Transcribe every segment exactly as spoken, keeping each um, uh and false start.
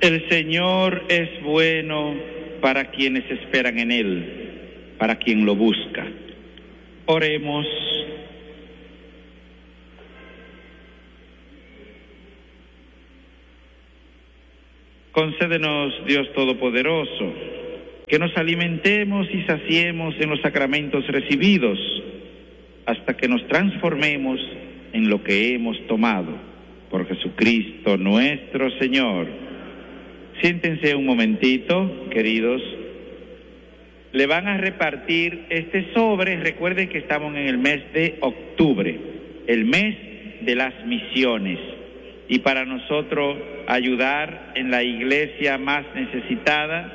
El Señor es bueno para quienes esperan en Él, para quien lo busca. Oremos. Concédenos, Dios Todopoderoso, que nos alimentemos y saciemos en los sacramentos recibidos, hasta que nos transformemos en lo que hemos tomado. Por Jesucristo nuestro Señor. Siéntense un momentito, queridos. Le van a repartir este sobre. Recuerden que estamos en el mes de octubre, el mes de las misiones. Y para nosotros ayudar en la iglesia más necesitada,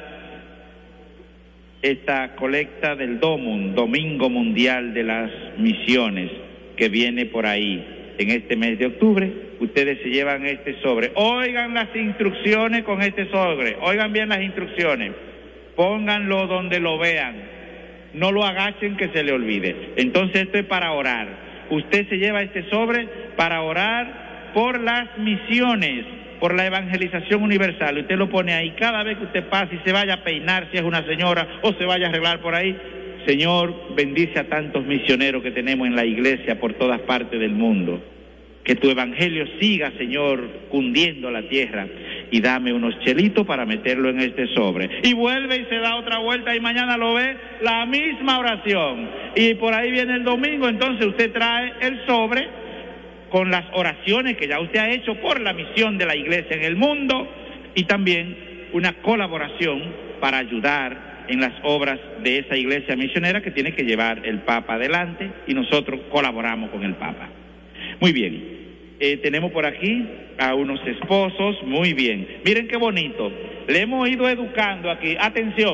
esta colecta del DOMUN, Domingo Mundial de las Misiones, que viene por ahí en este mes de octubre, ustedes se llevan este sobre. Oigan las instrucciones con este sobre, oigan bien las instrucciones, pónganlo donde lo vean, no lo agachen que se le olvide. Entonces esto es para orar. Usted se lleva este sobre para orar por las misiones, por la evangelización universal. Usted lo pone ahí cada vez que usted pase y se vaya a peinar, si es una señora, o se vaya a arreglar por ahí. Señor, bendice a tantos misioneros que tenemos en la iglesia por todas partes del mundo. Que tu evangelio siga, Señor, cundiendo la tierra. Y dame unos chelitos para meterlo en este sobre. Y vuelve y se da otra vuelta y mañana lo ve, la misma oración. Y por ahí viene el domingo, entonces usted trae el sobre con las oraciones que ya usted ha hecho por la misión de la iglesia en el mundo y también una colaboración para ayudar en las obras de esa iglesia misionera que tiene que llevar el Papa adelante y nosotros colaboramos con el Papa. Muy bien, eh, tenemos por aquí a unos esposos, muy bien. Miren qué bonito, le hemos ido educando aquí, atención,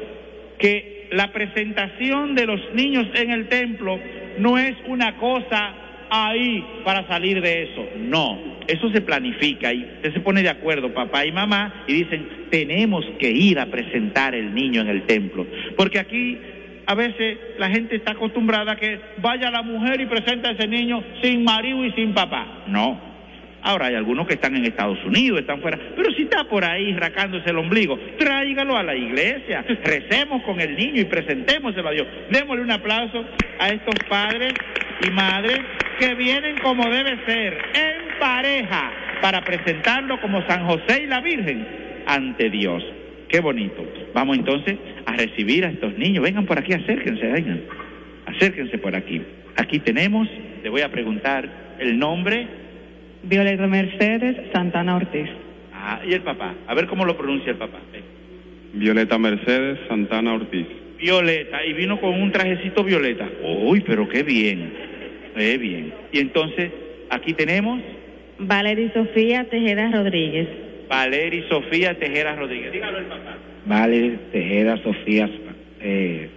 que la presentación de los niños en el templo no es una cosa ahí para salir de eso, no, eso se planifica y usted se pone de acuerdo, papá y mamá, y dicen, tenemos que ir a presentar el niño en el templo, porque aquí a veces la gente está acostumbrada a que vaya la mujer y presenta a ese niño sin marido y sin papá. No, ahora hay algunos que están en Estados Unidos, están fuera, pero si está por ahí rascándose el ombligo, tráigalo a la iglesia, recemos con el niño y presentémoselo a Dios. Démosle un aplauso a estos padres y madres que vienen como debe ser, en pareja, para presentarlo como San José y la Virgen ante Dios. Qué bonito. Vamos entonces a recibir a estos niños. Vengan por aquí, acérquense, vengan. Acérquense por aquí. Aquí tenemos, le voy a preguntar el nombre. Violeta Mercedes Santana Ortiz. Ah, ¿y el papá? A ver cómo lo pronuncia el papá. Ven. Violeta Mercedes Santana Ortiz. Violeta, y vino con un trajecito violeta. Uy, pero qué bien. Qué bien. Y entonces, aquí tenemos Valery Sofía Tejeda Rodríguez. Valery Sofía Tejeda Rodríguez. Dígalo el papá. Valery Tejeda Sofía eh,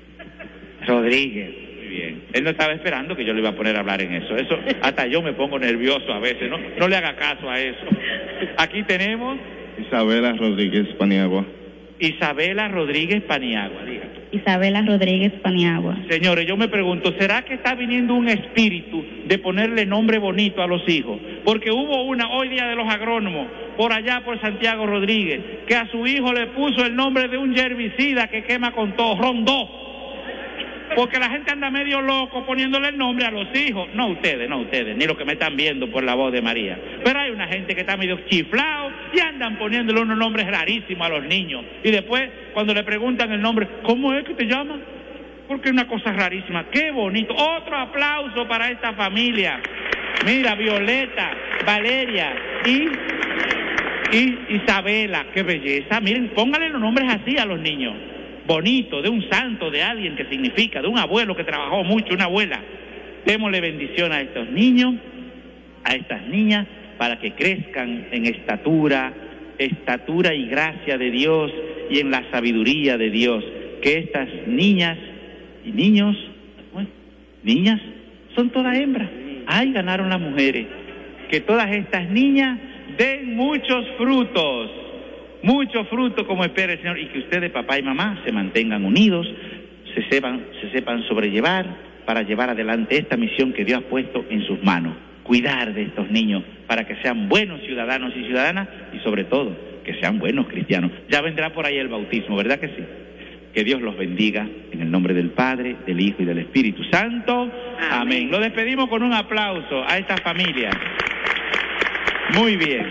Rodríguez. Muy bien. Él no estaba esperando que yo le iba a poner a hablar en eso. Eso, hasta yo me pongo nervioso a veces, ¿no? No le haga caso a eso. Aquí tenemos Isabela Rodríguez Paniagua. Isabela Rodríguez Paniagua, diga. Isabela Rodríguez Paniagua. Señores, yo me pregunto, ¿será que está viniendo un espíritu de ponerle nombre bonito a los hijos? Porque hubo una, hoy día de los agrónomos, por allá por Santiago Rodríguez, que a su hijo le puso el nombre de un herbicida que quema con todo, Rondó. Porque la gente anda medio loco poniéndole el nombre a los hijos. No ustedes, no ustedes, ni los que me están viendo por la voz de María. Pero hay una gente que está medio chiflado y andan poniéndole unos nombres rarísimos a los niños. Y después, cuando le preguntan el nombre, ¿cómo es que te llamas? Porque es una cosa rarísima. ¡Qué bonito! Otro aplauso para esta familia. Mira, Violeta, Valeria y, y Isabela. ¡Qué belleza! Miren, pónganle los nombres así a los niños. Bonito, de un santo, de alguien que significa, de un abuelo que trabajó mucho, una abuela. Démosle bendición a estos niños, a estas niñas, para que crezcan en estatura, estatura y gracia de Dios y en la sabiduría de Dios. Que estas niñas y niños, bueno, niñas, son todas hembras. Ay, ganaron las mujeres. Que todas estas niñas den muchos frutos. Mucho fruto como espera el Señor, y que ustedes, papá y mamá, se mantengan unidos, se sepan, se sepan sobrellevar para llevar adelante esta misión que Dios ha puesto en sus manos. Cuidar de estos niños para que sean buenos ciudadanos y ciudadanas y sobre todo que sean buenos cristianos. Ya vendrá por ahí el bautismo, ¿verdad que sí? Que Dios los bendiga en el nombre del Padre, del Hijo y del Espíritu Santo. Amén. Amén. Lo despedimos con un aplauso a esta familia. Muy bien.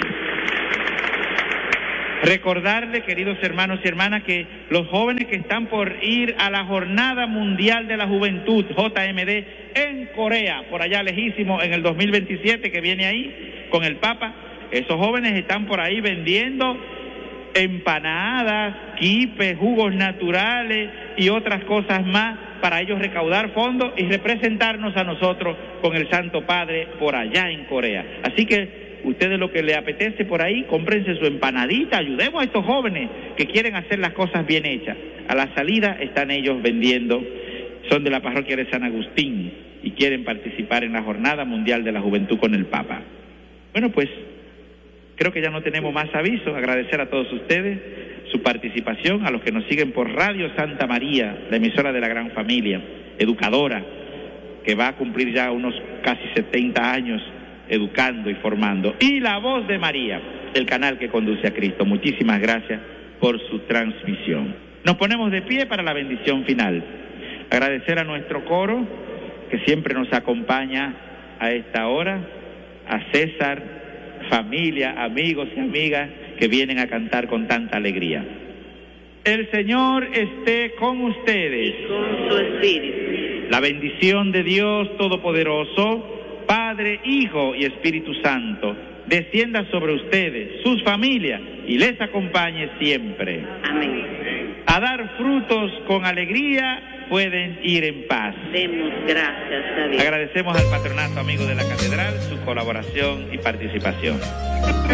Recordarle, queridos hermanos y hermanas, que los jóvenes que están por ir a la Jornada Mundial de la Juventud, J M D, en Corea, por allá lejísimo, en el dos mil veintisiete, que viene ahí con el Papa, esos jóvenes están por ahí vendiendo empanadas, quipes, jugos naturales y otras cosas más para ellos recaudar fondos y representarnos a nosotros con el Santo Padre por allá en Corea. Así que ustedes, lo que les apetece por ahí, cómprense su empanadita, ayudemos a estos jóvenes que quieren hacer las cosas bien hechas. A la salida están ellos vendiendo, son de la parroquia de San Agustín y quieren participar en la Jornada Mundial de la Juventud con el Papa. Bueno, pues creo que ya no tenemos más avisos. Agradecer a todos ustedes su participación, a los que nos siguen por Radio Santa María, la emisora de la gran familia, educadora, que va a cumplir ya unos casi setenta años educando y formando, y La Voz de María, el canal que conduce a Cristo. Muchísimas gracias por su transmisión. Nos ponemos de pie para la bendición final. Agradecer a nuestro coro, que siempre nos acompaña a esta hora, a César, familia, amigos y amigas que vienen a cantar con tanta alegría. El Señor esté con ustedes. Y con su espíritu. La bendición de Dios Todopoderoso, Padre, Hijo y Espíritu Santo, descienda sobre ustedes, sus familias, y les acompañe siempre. Amén. A dar frutos con alegría, pueden ir en paz. Demos gracias a Dios. Agradecemos al patronato amigo de la catedral su colaboración y participación.